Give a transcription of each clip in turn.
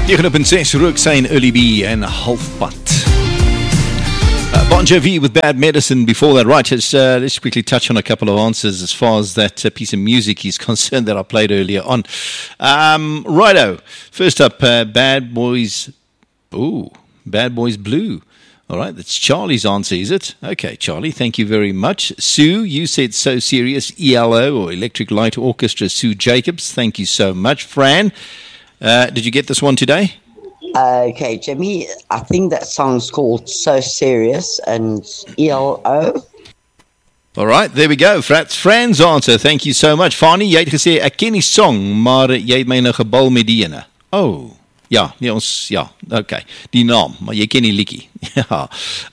9.6 Rooksyn, Early B en Halfpad. Bon Jovi with Bad Medicine before that. Right, let's quickly touch on a couple of answers as far as that piece of music is concerned that I played earlier on. Righto, first up, Bad Boys Blue. All right, that's Charlie's answer, is it? Okay, Charlie, thank you very much. Sue, you said So Serious, ELO, or Electric Light Orchestra, Sue Jacobs. Thank you so much. Fran, did you get this one today? Okay, Jimmy, I think that song's called So Serious and ELO. All right, there we go. That's Fran's answer. Thank you so much. Fani, jy het gesê, ek ken die song, maar jy het my nou gebal met die ene. Oh, ja, okay. Die naam, maar jy ken die liedjie. Ja.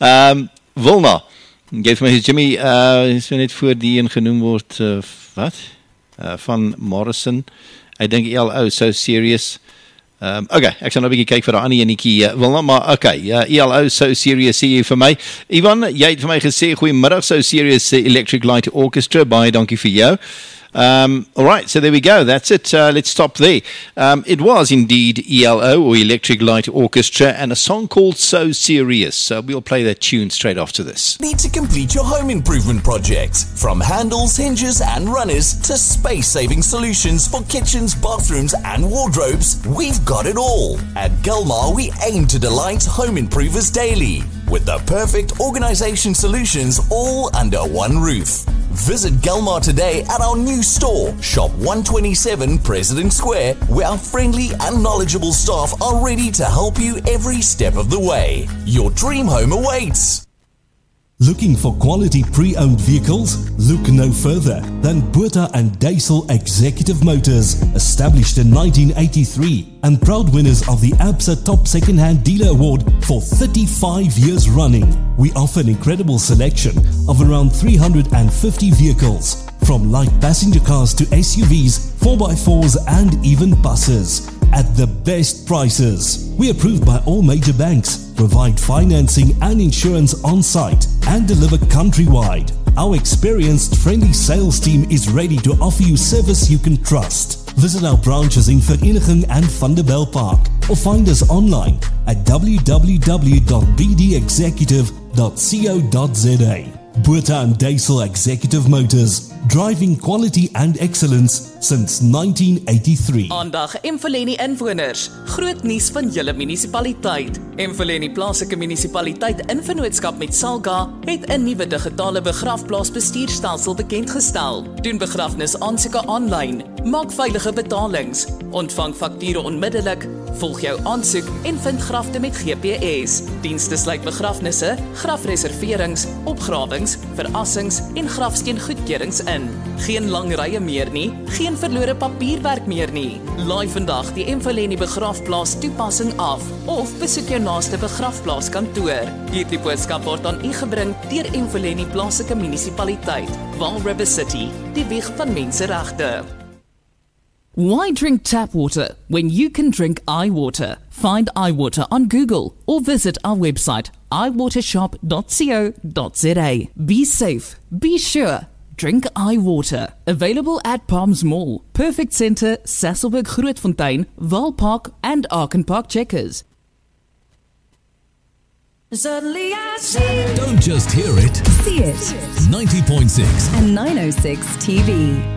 Wilna, jy het my gesê, Jimmy, is net voor die een genoem word, wat? Van Morrison. Ek dink ELO, So Serious. Okay, ek sal nou 'n bietjie kyk vir daai ander enetjie Wilna, maar okay, ELO, So Serious sê jy vir my. Ivan, jy het vir my gesê goeiemiddag, So Serious Electric Light Orchestra, baie dankie vir jou. All right, so there we go. That's it. Let's stop there. It was indeed ELO, or Electric Light Orchestra, and a song called So Serious. So we'll play that tune straight after this. Need to complete your home improvement project? From handles, hinges and runners to space-saving solutions for kitchens, bathrooms and wardrobes, we've got it all. At Gulmar, we aim to delight home improvers daily with the perfect organisation solutions all under one roof. Visit Gulmar today at our new store, Shop 127 President Square, where our friendly and knowledgeable staff are ready to help you every step of the way. Your dream home awaits. Looking for quality pre-owned vehicles? Look no further than Botha and Duisel Executive Motors, established in 1983 and proud winners of the ABSA Top Second-Hand Dealer Award for 35 years running. We offer an incredible selection of around 350 vehicles, from light passenger cars to SUVs, 4x4s and even buses, at the best prices. We are approved by all major banks, provide financing and insurance on site, and deliver countrywide. Our experienced, friendly sales team is ready to offer you service you can trust. Visit our branches in Vereniging and Van der Bell Park, or find us online at www.bdexecutive.co.za. Botha and Duisel Executive Motors, driving quality and excellence since 1983. Aandag Emfoleni inwoners, groot nuus van julle munisipaliteit. Emfoleni plaaslike munisipaliteit in vennootskap met Salga het 'n nuwe digitale begrafplaasbestuurstelsel bekendgestel. Doen begrafnisaansoeke aanlyn, maak veilige betalings, ontvang fakture onmiddellik, volg jou aansoek en vind grafte met GPS. Dienste sluit begrafnisse, grafreserverings, opgrawings, verassings en grafsteengoedkeurings in. Geen lang rye meer nie, geen verlore papierwerk meer nie. Laai vandag die Emfoleni begrafplaas toepassing af of besoek jou naaste begrafplaaskantoor. Hierdie boodskap word aan u gebring deur Emfoleni plaaslike munisipaliteit, Vaal River City, die wieg van menseregte. Why drink tap water when you can drink iWater? Find iWater on Google or visit our website iwatershop.co.za. Be safe, be sure, drink iWater. Available at Palms Mall, Perfect Centre, Sasolburg Grootfontein, Vaal Park and Arken Park Checkers. Suddenly I see. Don't just hear it. See it. 90.6 And 906 TV.